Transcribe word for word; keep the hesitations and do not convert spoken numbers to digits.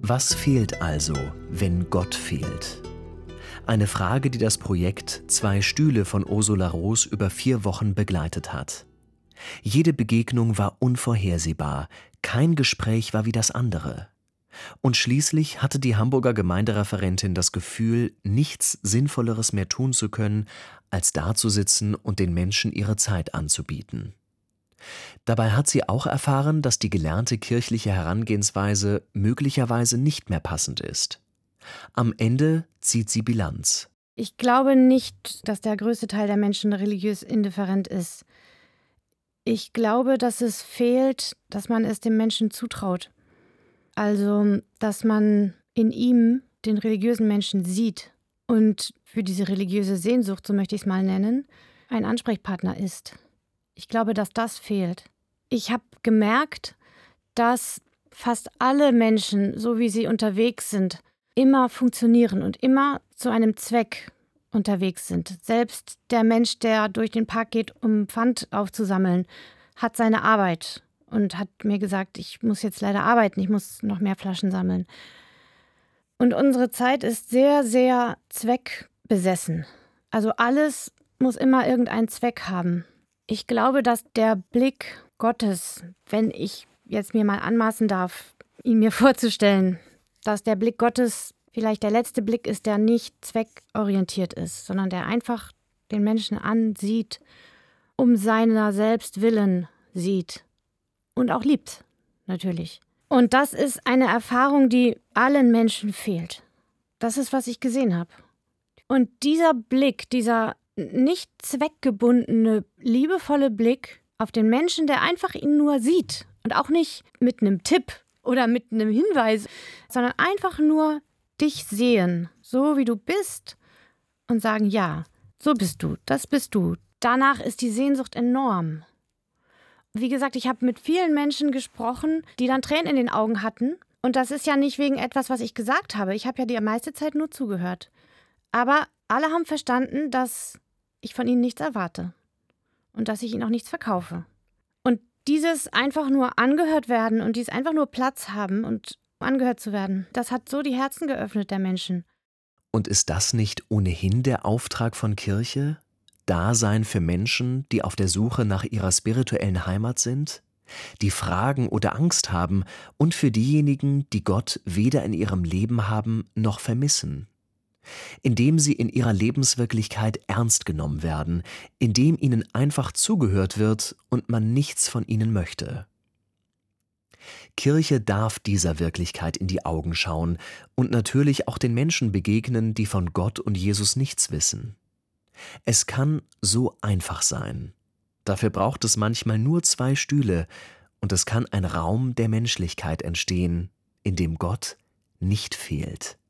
Was fehlt also, wenn Gott fehlt? Eine Frage, die das Projekt Zwei Stühle von Ursula Roos über vier Wochen begleitet hat. Jede Begegnung war unvorhersehbar, kein Gespräch war wie das andere. Und schließlich hatte die Hamburger Gemeindereferentin das Gefühl, nichts Sinnvolleres mehr tun zu können, als dazusitzen und den Menschen ihre Zeit anzubieten. Dabei hat sie auch erfahren, dass die gelernte kirchliche Herangehensweise möglicherweise nicht mehr passend ist. Am Ende zieht sie Bilanz. Ich glaube nicht, dass der größte Teil der Menschen religiös indifferent ist. Ich glaube, dass es fehlt, dass man es dem Menschen zutraut. Also, dass man in ihm den religiösen Menschen sieht und für diese religiöse Sehnsucht, so möchte ich es mal nennen, ein Ansprechpartner ist. Ich glaube, dass das fehlt. Ich habe gemerkt, dass fast alle Menschen, so wie sie unterwegs sind, immer funktionieren und immer zu einem Zweck unterwegs sind. Selbst der Mensch, der durch den Park geht, um Pfand aufzusammeln, hat seine Arbeit und hat mir gesagt, ich muss jetzt leider arbeiten, ich muss noch mehr Flaschen sammeln. Und unsere Zeit ist sehr, sehr zweckbesessen. Also alles muss immer irgendeinen Zweck haben. Ich glaube, dass der Blick Gottes, wenn ich jetzt mir mal anmaßen darf, ihn mir vorzustellen, dass der Blick Gottes vielleicht der letzte Blick ist, der nicht zweckorientiert ist, sondern der einfach den Menschen ansieht, um seiner selbst willen sieht und auch liebt, natürlich. Und das ist eine Erfahrung, die allen Menschen fehlt. Das ist, was ich gesehen habe. Und dieser Blick, dieser nicht zweckgebundene, liebevolle Blick auf den Menschen, der einfach ihn nur sieht und auch nicht mit einem Tipp oder mit einem Hinweis, sondern einfach nur dich sehen, so wie du bist und sagen, ja, so bist du, das bist du. Danach ist die Sehnsucht enorm. Wie gesagt, ich habe mit vielen Menschen gesprochen, die dann Tränen in den Augen hatten. Und das ist ja nicht wegen etwas, was ich gesagt habe. Ich habe ja die meiste Zeit nur zugehört. Aber alle haben verstanden, dass ich von ihnen nichts erwarte und dass ich ihnen auch nichts verkaufe. Und dieses einfach nur angehört werden und dieses einfach nur Platz haben und angehört zu werden, das hat so die Herzen geöffnet der Menschen. Und ist das nicht ohnehin der Auftrag von Kirche? Dasein für Menschen, die auf der Suche nach ihrer spirituellen Heimat sind, die Fragen oder Angst haben, und für diejenigen, die Gott weder in ihrem Leben haben noch vermissen. Indem sie in ihrer Lebenswirklichkeit ernst genommen werden, indem ihnen einfach zugehört wird und man nichts von ihnen möchte. Kirche darf dieser Wirklichkeit in die Augen schauen und natürlich auch den Menschen begegnen, die von Gott und Jesus nichts wissen. Es kann so einfach sein. Dafür braucht es manchmal nur zwei Stühle und es kann ein Raum der Menschlichkeit entstehen, in dem Gott nicht fehlt.